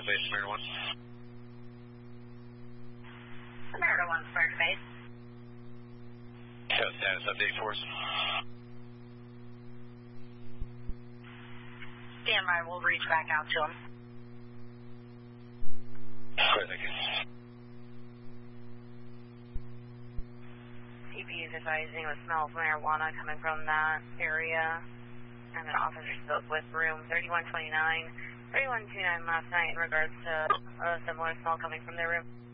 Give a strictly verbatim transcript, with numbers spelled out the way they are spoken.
base, Samaritan one. Samaritan one, square to base. Show status update for us. Stand by, we'll reach back out to him. Great, thank you. T P is advising the smell of marijuana coming from that area. And an officer spoke with room thirty-one twenty-nine, thirty-one twenty-nine last night in regards to a similar smell coming from their room.